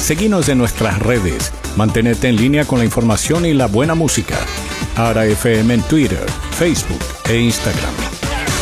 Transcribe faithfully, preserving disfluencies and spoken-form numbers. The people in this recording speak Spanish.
Seguinos en nuestras redes. Mantenete en línea con la información y la buena música. Ara F M en Twitter, Facebook e Instagram.